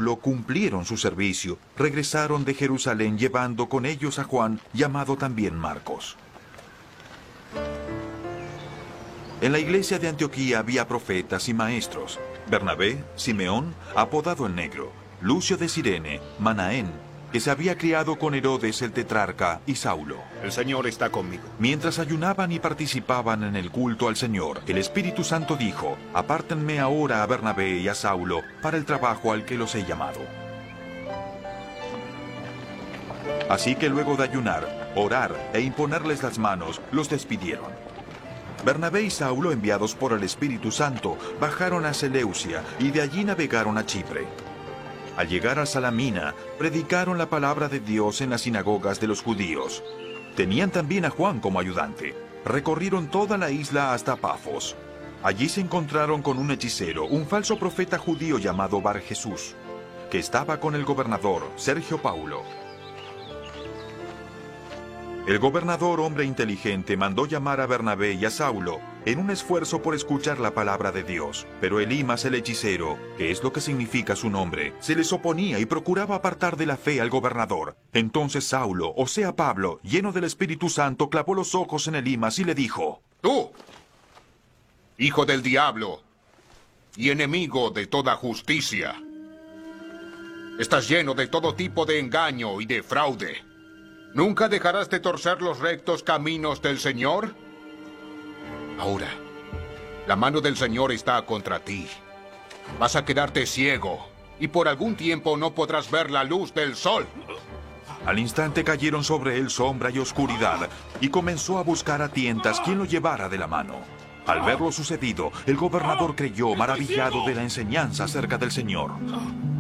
Saulo cumplieron su servicio. Regresaron de Jerusalén llevando con ellos a Juan, llamado también Marcos. En la iglesia de Antioquía había profetas y maestros: Bernabé, Simeón, apodado el Negro, Lucio de Cirene, Manaén, que se había criado con Herodes el tetrarca, y Saulo. El Señor está conmigo. Mientras ayunaban y participaban en el culto al Señor, el Espíritu Santo dijo: apártenme ahora a Bernabé y a Saulo para el trabajo al que los he llamado. Así que luego de ayunar, orar e imponerles las manos, los despidieron. Bernabé y Saulo, enviados por el Espíritu Santo, bajaron a Seleucia y de allí navegaron a Chipre. Al llegar a Salamina, predicaron la palabra de Dios en las sinagogas de los judíos. Tenían también a Juan como ayudante. Recorrieron toda la isla hasta Pafos. Allí se encontraron con un hechicero, un falso profeta judío llamado Bar Jesús, que estaba con el gobernador, Sergio Paulo. El gobernador, hombre inteligente, mandó llamar a Bernabé y a Saulo en un esfuerzo por escuchar la palabra de Dios. Pero Elimas, el hechicero, que es lo que significa su nombre, se les oponía y procuraba apartar de la fe al gobernador. Entonces Saulo, o sea Pablo, lleno del Espíritu Santo, clavó los ojos en Elimas y le dijo: Tú, hijo del diablo y enemigo de toda justicia, estás lleno de todo tipo de engaño y de fraude. ¿Nunca dejarás de torcer los rectos caminos del Señor? Ahora, la mano del Señor está contra ti. Vas a quedarte ciego y por algún tiempo no podrás ver la luz del sol. Al instante cayeron sobre él sombra y oscuridad, y comenzó a buscar a tientas quien lo llevara de la mano. Al ver lo sucedido, el gobernador creyó, maravillado de la enseñanza acerca del Señor.